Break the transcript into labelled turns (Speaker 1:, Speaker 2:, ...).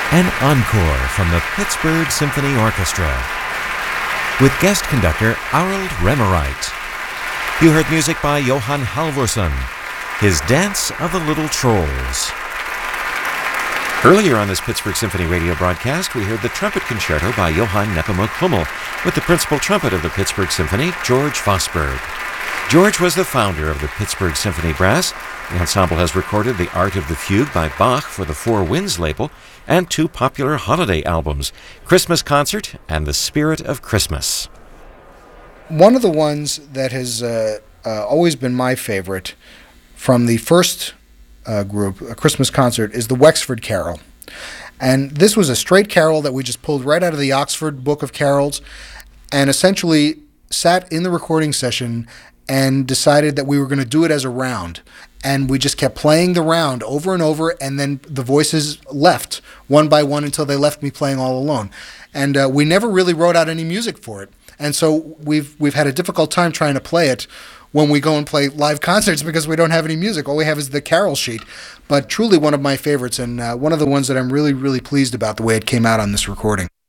Speaker 1: An encore from the Pittsburgh Symphony Orchestra with guest conductor Arald Remmereit. You heard music by Johan Halvorson, his Dance of the Little Trolls. Earlier on this Pittsburgh Symphony radio broadcast, we heard the trumpet concerto by Johann Nepomuk Hummel with the principal trumpet of the Pittsburgh Symphony, George Vosburgh. George was the founder of the Pittsburgh Symphony Brass. The ensemble has recorded The Art of the Fugue by Bach for the Four Winds label and two popular holiday albums, Christmas Concert and The Spirit of Christmas.
Speaker 2: One of the ones that has always been my favorite from the first group, A Christmas Concert, is the Wexford Carol. And this was a straight carol that we just pulled right out of the Oxford Book of Carols and essentially sat in the recording session and decided that we were going to do it as a round. And we just kept playing the round over and over, and then the voices left one by one until they left me playing all alone. And we never really wrote out any music for it. And so we've had a difficult time trying to play it when we go and play live concerts because we don't have any music. All we have is the carol sheet. But truly one of my favorites, and one of the ones that I'm really, really pleased about the way it came out on this recording.